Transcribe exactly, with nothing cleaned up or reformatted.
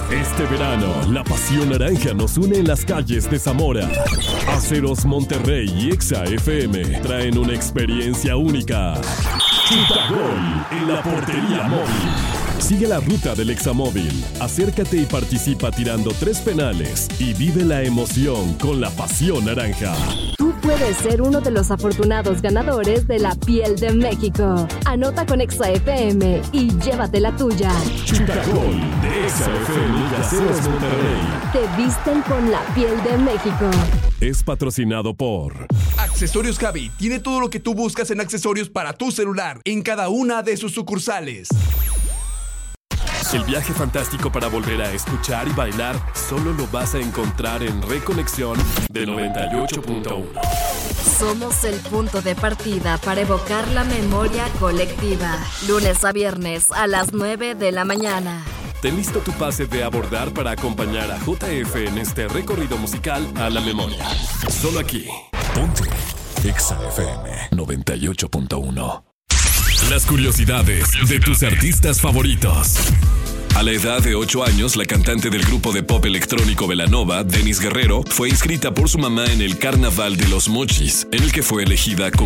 Este verano, la pasión naranja nos une en las calles de Zamora. Aceros Monterrey y Exa F M traen una experiencia única. Chuta Gol en la portería móvil. Sigue la ruta del Examóvil, acércate y participa tirando tres penales y vive la emoción con la pasión naranja. Tú puedes ser uno de los afortunados ganadores de la piel de México. Anota con Exa F M y llévate la tuya. Chuta Gol de Exa F M y Aceros Monterrey. Te visten con la piel de México. Es patrocinado por Accesorios Javi tiene todo lo que tú buscas en accesorios para tu celular en cada una de sus sucursales. El viaje fantástico para volver a escuchar y bailar solo lo vas a encontrar en Reconexión de noventa y ocho punto uno. Somos el punto de partida para evocar la memoria colectiva. Lunes a viernes a las nueve de la mañana. Ten listo tu pase de abordar para acompañar a J F en este recorrido musical a la memoria. Solo aquí. Ponte Exa F M noventa y ocho punto uno. Las curiosidades de tus artistas favoritos. A la edad de ocho años, la cantante del grupo de pop electrónico Belanova, Dennis Guerrero, fue inscrita por su mamá en el Carnaval de los Mochis, en el que fue elegida como